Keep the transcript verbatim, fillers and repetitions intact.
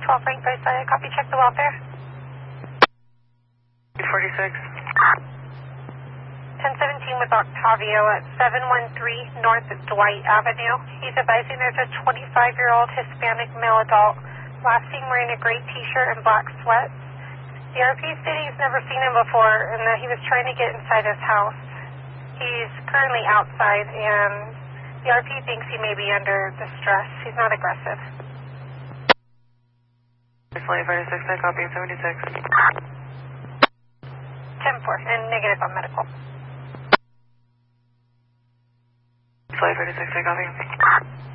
twelve Frank Bayside, copy, check the welfare. eight forty-six. ten seventeen with Octavio at seven one three North Dwight Avenue. He's advising there's a twenty-five-year-old Hispanic male adult, last seen wearing a gray t-shirt and black sweats. The R P stated he's never seen him before and that he was trying to get inside his house. He's currently outside and the R P thinks he may be under distress. He's not aggressive. eight forty-six, I copy, seventy-six. ten four, and negative on medical. eight forty-six, I copy.